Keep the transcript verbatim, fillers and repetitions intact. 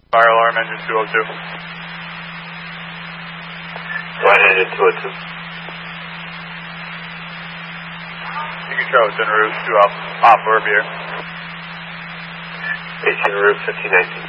Fire alarm, engine two oh two. One engine two oh two. You can show it's en route to off, off orb here. It's en route fifteen nineteen.